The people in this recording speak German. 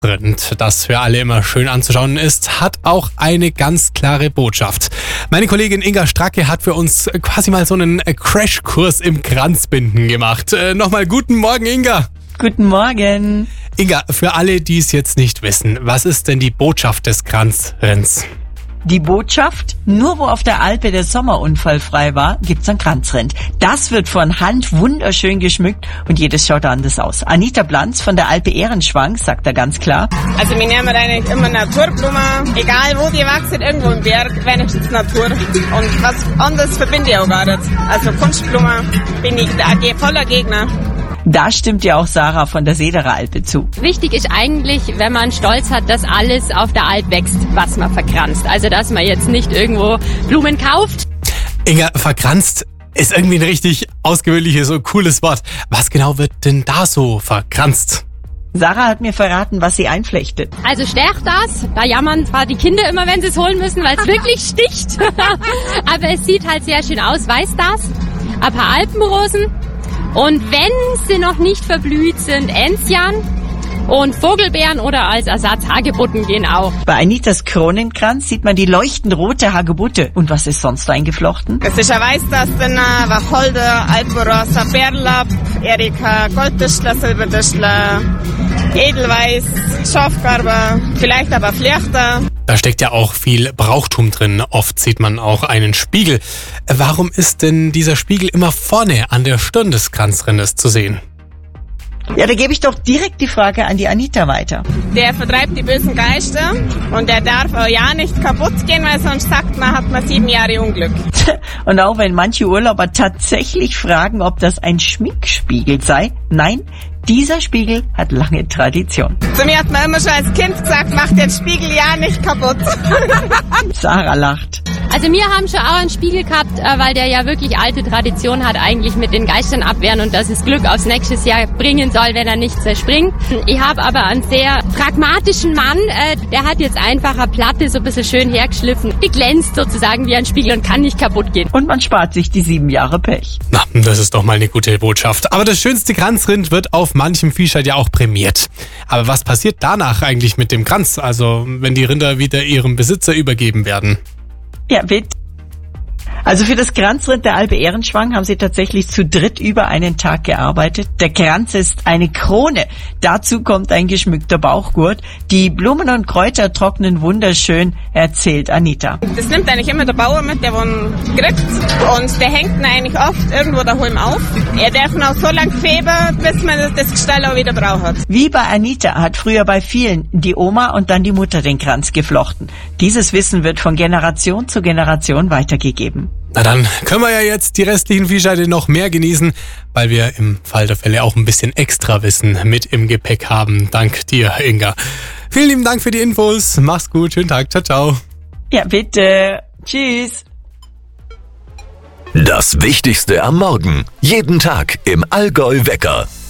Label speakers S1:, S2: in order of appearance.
S1: Rind, das für alle immer schön anzuschauen ist, hat auch eine ganz klare Botschaft. Meine Kollegin Inga Stracke hat für uns quasi mal so einen Crashkurs im Kranzbinden gemacht. Nochmal guten Morgen, Inga.
S2: Guten Morgen.
S1: Inga, für alle, die es jetzt nicht wissen, was ist denn die Botschaft des Kranzrinds?
S2: Die Botschaft: Nur wo auf der Alpe der Sommer unfallfrei war, gibt's ein Kranzrind. Das wird von Hand wunderschön geschmückt und jedes schaut anders aus. Anita Blanz von der Alpe Ehrenschwang sagt da ganz klar:
S3: Also wir nehmen eigentlich immer Naturblumen, egal wo die wachsen, irgendwo im Berg, wenigstens Natur. Und was anderes verbinde ich auch gar nicht. Also Kunstblumen bin ich voller Gegner.
S2: Da stimmt ja auch Sarah von der Sederer Alpe zu.
S4: Wichtig ist eigentlich, wenn man Stolz hat, dass alles auf der Alp wächst, was man verkranzt. Also dass man jetzt nicht irgendwo Blumen kauft.
S1: Inga, verkranzt ist irgendwie ein richtig ausgewöhnliches und cooles Wort. Was genau wird denn da so verkranzt?
S2: Sarah hat mir verraten, was sie einflechtet.
S4: Also Stärkdas, da jammern zwar die Kinder immer, wenn sie es holen müssen, weil es wirklich sticht. Aber es sieht halt sehr schön aus. Weißdas, ein paar Alpenrosen. Und wenn sie noch nicht verblüht sind, Enzian und Vogelbeeren oder als Ersatz Hagebutten gehen auch.
S2: Bei Anitas Kronenkranz sieht man die leuchtend rote Hagebutte. Und was ist sonst eingeflochten?
S3: Es ist ein Weißdas drin, Wacholder, Alpenrosa, Bärlapp, Erika, Goldtischler, Silbertischler, Edelweiß, Schafgarber, vielleicht aber Flechter.
S1: Da steckt ja auch viel Brauchtum drin. Oft sieht man auch einen Spiegel. Warum ist denn dieser Spiegel immer vorne an der Stirn des Kranzrindes zu sehen?
S2: Ja, da gebe ich doch direkt die Frage an die Anita weiter.
S3: Der vertreibt die bösen Geister und der darf auch ja nicht kaputt gehen, weil sonst sagt man, hat man 7 Jahre Unglück.
S2: Und auch wenn manche Urlauber tatsächlich fragen, ob das ein Schminkspiegel sei, nein, dieser Spiegel hat lange Tradition.
S3: Zu mir hat man immer schon als Kind gesagt, mach den Spiegel ja nicht kaputt.
S2: Sarah lacht.
S4: Also wir haben schon auch einen Spiegel gehabt, weil der ja wirklich alte Tradition hat, eigentlich mit den Geistern abwehren und dass es Glück aufs nächste Jahr bringen soll, wenn er nicht zerspringt. Ich habe aber einen sehr pragmatischen Mann, der hat jetzt einfach eine Platte so ein bisschen schön hergeschliffen. Die glänzt sozusagen wie ein Spiegel und kann nicht kaputt gehen.
S2: Und man spart sich die 7 Jahre Pech.
S1: Na, das ist doch mal eine gute Botschaft. Aber das schönste Kranzrind wird auf manchem Viehscheid ja auch prämiert. Aber was passiert danach eigentlich mit dem Kranz? Also wenn die Rinder wieder ihrem Besitzer übergeben werden?
S2: Ja, bitte. Also für das Kranzrind der Alpe Ehrenschwang haben sie tatsächlich zu dritt über einen Tag gearbeitet. Der Kranz ist eine Krone. Dazu kommt ein geschmückter Bauchgurt. Die Blumen und Kräuter trocknen wunderschön, erzählt Anita.
S3: Das nimmt eigentlich immer der Bauer mit, der ihn kriegt. Und der hängt ihn eigentlich oft irgendwo daheim auf. Er darf ihn auch so lange feben, bis man das Gestell auch wieder braucht.
S2: Wie bei Anita hat früher bei vielen die Oma und dann die Mutter den Kranz geflochten. Dieses Wissen wird von Generation zu Generation weitergegeben.
S1: Na dann können wir ja jetzt die restlichen Viehscheide noch mehr genießen, weil wir im Fall der Fälle auch ein bisschen extra Wissen mit im Gepäck haben. Dank dir, Inga. Vielen lieben Dank für die Infos. Mach's gut. Schönen Tag. Ciao, ciao.
S2: Ja, bitte. Tschüss.
S5: Das Wichtigste am Morgen. Jeden Tag im Allgäu Wecker.